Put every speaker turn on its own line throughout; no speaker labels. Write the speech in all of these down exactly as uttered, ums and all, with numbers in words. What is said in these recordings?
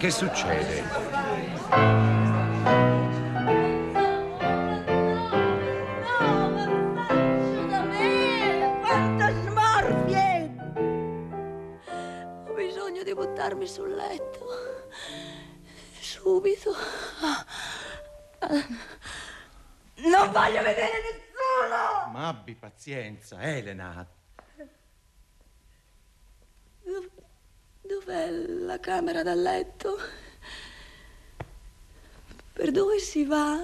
Che succede?
No, ma faccio da me! Quanta smorfie! Ho bisogno di buttarmi sul letto. Subito. Non voglio vedere nessuno!
Ma abbi pazienza, Elena.
Dov'è la camera da letto? Per dove si va?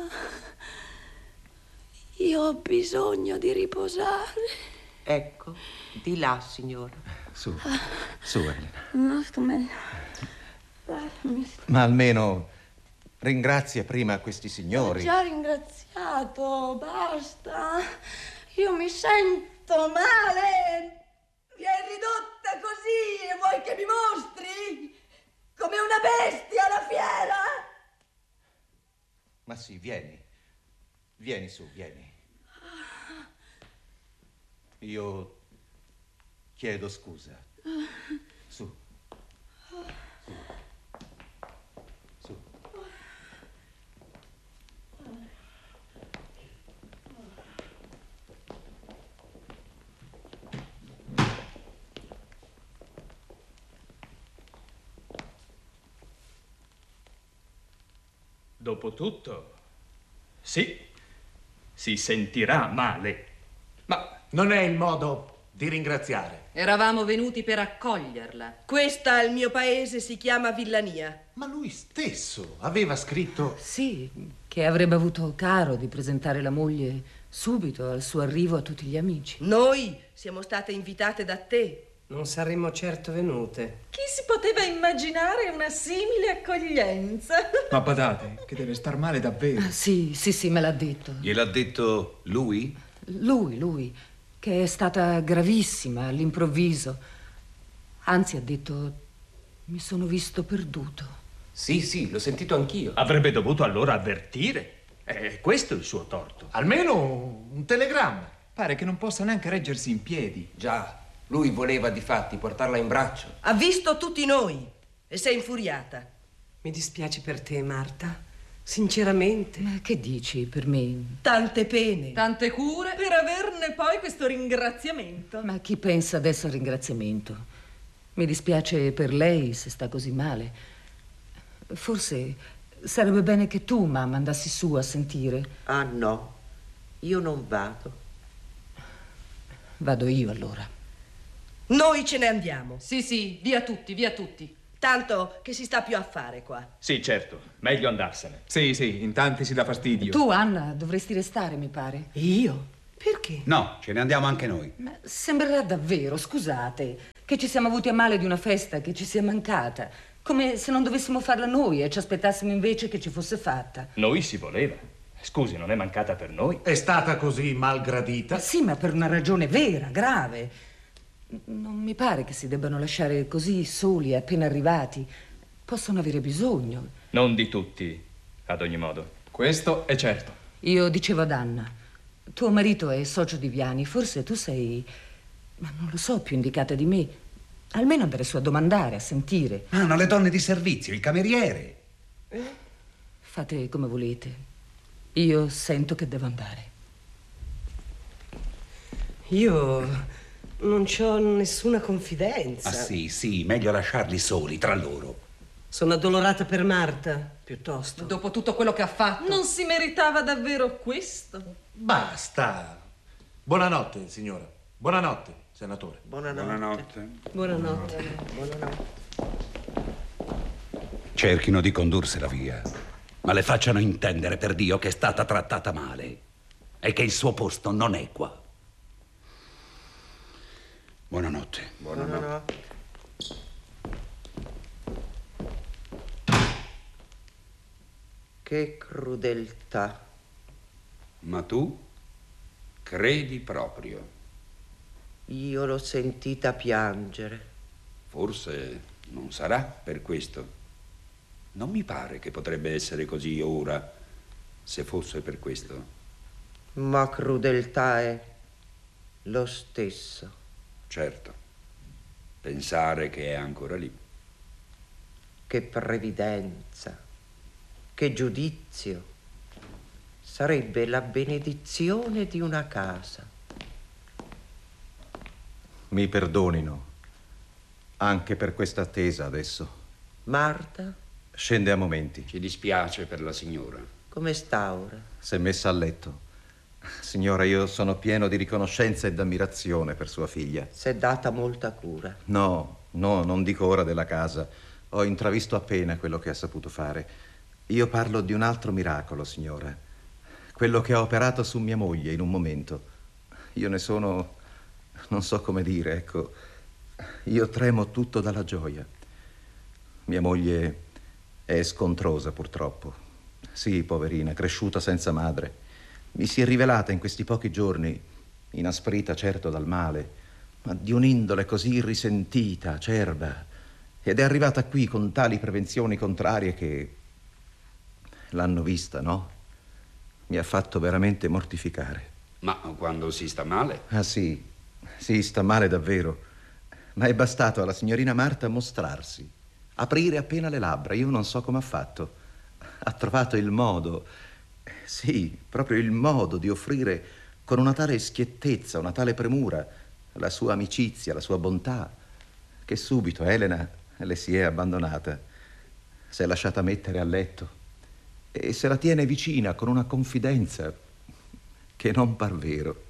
Io ho bisogno di riposare.
Ecco, di là, signora.
Su, su, Elena.
No, sto meglio. Dai, mi sto...
Ma almeno ringrazia prima questi signori.
Ho già ringraziato, basta. Io mi sento male. Mi hai ridotta così e vuoi che mi mostri? Come una bestia alla fiera?
Ma sì, vieni. Vieni su, vieni. Io chiedo scusa. Su. Su. Su.
Dopotutto, sì, si sentirà male. Ma
non è il modo di ringraziare.
Eravamo venuti per accoglierla.
Questa al mio paese si chiama villania.
Ma lui stesso aveva scritto...
Sì, che avrebbe avuto caro di presentare la moglie subito al suo arrivo a tutti gli amici.
Noi siamo state invitate da te.
Non saremmo certo venute.
Chi si poteva immaginare una simile accoglienza?
Ma badate, che deve star male davvero.
Ah, sì, sì, sì, me l'ha detto.
Gliel'ha detto lui?
Lui, lui, che è stata gravissima all'improvviso. Anzi, ha detto, mi sono visto perduto.
Sì, sì, l'ho sentito anch'io.
avrebbe dovuto allora avvertire. È questo il suo torto.
Almeno un telegramma.
Pare che non possa neanche reggersi in piedi.
Già, lui voleva difatti portarla in braccio.
Ha visto tutti noi e si è infuriata.
Mi dispiace per te, Marta. Sinceramente.
Ma che dici per me?
Tante pene.
Tante cure per averne poi questo ringraziamento.
Ma chi pensa adesso al ringraziamento? Mi dispiace per lei se sta così male. Forse sarebbe bene che tu, mamma, andassi su a sentire.
Ah no, io non vado.
Vado io allora.
Noi ce ne andiamo.
Sì, sì, via tutti, via tutti.
Tanto che si sta più a fare qua.
Sì, certo, meglio andarsene.
Sì, sì, in tanti si dà fastidio.
Tu, Anna, dovresti restare, mi pare.
Io? Perché?
No, ce ne andiamo anche noi.
Ma sembrerà davvero, scusate, che ci siamo avuti a male di una festa che ci sia mancata. Come se non dovessimo farla noi e ci aspettassimo invece che ci fosse fatta.
Noi si voleva. Scusi, non è mancata per noi?
È stata così malgradita?
Ma sì, ma per una ragione vera, grave. Non mi pare che si debbano lasciare così soli, appena arrivati. Possono avere bisogno.
Non di tutti, ad ogni modo.
Questo è certo.
Io dicevo ad Anna, tuo marito è socio di Viani, forse tu sei, ma non lo so, più indicata di me. Almeno andare su a domandare, a sentire.
Ah, no, le donne di servizio, il cameriere.
Eh? Fate come volete. Io sento che devo andare.
Io non c'ho nessuna confidenza.
Ah sì, sì, meglio lasciarli soli tra loro.
Sono addolorata per Marta, piuttosto.
Dopo tutto quello che ha fatto.
Non si meritava davvero questo?
Basta. Buonanotte, signora. Buonanotte, senatore.
Buonanotte.
Buonanotte.
Buonanotte.
Cerchino di condursela via, ma le facciano intendere per Dio che è stata trattata male e che il suo posto non è qua. Buonanotte.
Buonanotte. Che crudeltà.
Ma tu credi proprio?
Io l'ho sentita piangere.
Forse non sarà per questo. Non mi pare che potrebbe essere così ora, se fosse per questo.
Ma crudeltà è lo stesso.
Certo, pensare che è ancora lì.
che previdenza, che giudizio. Sarebbe la benedizione di una casa.
Mi perdonino, anche per questa attesa adesso.
Marta?
Scende a momenti.
Ci dispiace per la signora.
Come sta ora?
S'è messa a letto. Signora, io sono pieno di riconoscenza ed ammirazione per sua figlia.
S'è data molta cura.
No, no, non dico ora della casa. Ho intravisto appena quello che ha saputo fare. Io parlo di un altro miracolo, signora. Quello che ha operato su mia moglie in un momento. Io ne sono... non so come dire, ecco. Io tremo tutto dalla gioia. Mia moglie è scontrosa, purtroppo. Sì, poverina, cresciuta senza madre. Mi si è rivelata in questi pochi giorni, inasprita certo dal male, ma di un'indole così risentita, acerba, ed è arrivata qui con tali prevenzioni contrarie che l'hanno vista, no? Mi ha fatto veramente mortificare.
Ma quando si sta male?
Ah sì, sì, sta male davvero. Ma è bastato alla signorina Marta mostrarsi, aprire appena le labbra. Io non so come ha fatto. Ha trovato il modo, sì, proprio il modo di offrire con una tale schiettezza, una tale premura, la sua amicizia, la sua bontà, che subito Elena le si è abbandonata, si è lasciata mettere a letto e se la tiene vicina con una confidenza che non par vero.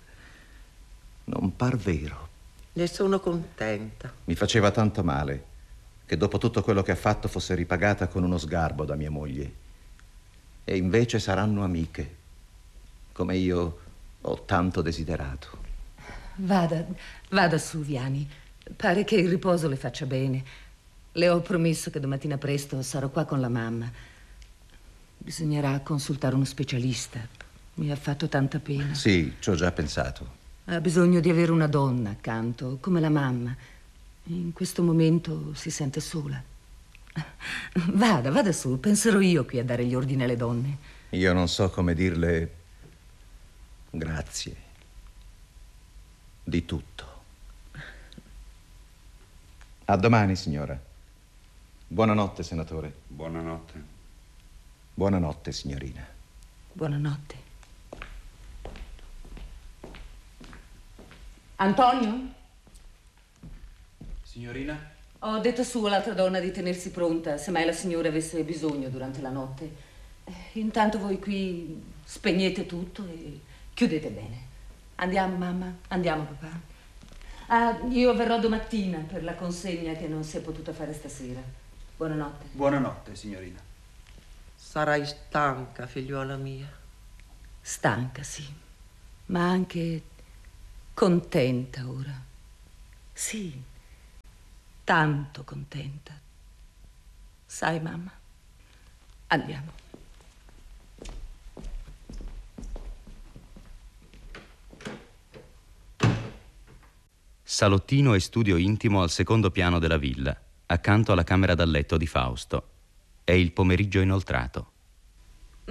Non par vero.
Ne sono contenta.
Mi faceva tanto male che dopo tutto quello che ha fatto fosse ripagata con uno sgarbo da mia moglie. E invece saranno amiche, come io ho tanto desiderato.
Vada, vada su, Viani. Pare che il riposo le faccia bene. Le ho promesso che domattina presto sarò qua con la mamma. Bisognerà consultare uno specialista. Mi ha fatto tanta pena.
Sì, ci ho già pensato.
Ha bisogno di avere una donna accanto, come la mamma. In questo momento si sente sola. Vada, vada su, penserò io qui a dare gli ordini alle donne.
Io non so come dirle grazie di tutto. A domani, signora. Buonanotte, senatore.
Buonanotte.
Buonanotte, signorina.
Buonanotte. Antonio?
Signorina?
Ho detto su all'altra donna di tenersi pronta se mai la signora avesse bisogno durante la notte. Intanto voi qui spegnete tutto e chiudete bene. Andiamo, mamma? Andiamo, papà? Ah, io verrò domattina per la consegna che non si è potuta fare stasera. Buonanotte.
Buonanotte, signorina.
Sarai stanca, figliuola mia.
Stanca, sì, ma anche contenta ora. Sì. Tanto contenta. Sai, mamma? Andiamo.
Salottino e studio intimo al secondo piano della villa, accanto alla camera da letto di Fausto. È il pomeriggio inoltrato.